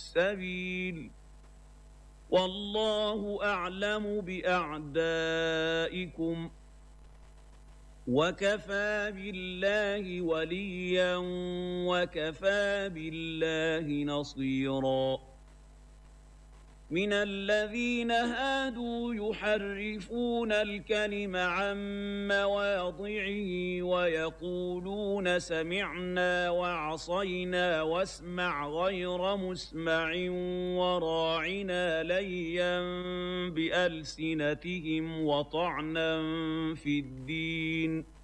السبيل والله أعلم بأعدائكم وكفى بالله وليا وكفى بالله نصيرا من الذين هادوا يحرفون الكلم عن مواضعه ويقولون سمعنا وعصينا واسمع غير مسمع وراعنا ليا بألسنتهم وطعنا في الدين